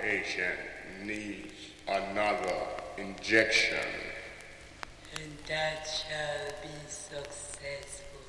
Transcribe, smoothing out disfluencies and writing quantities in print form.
patient needs another injection. And that shall be successful.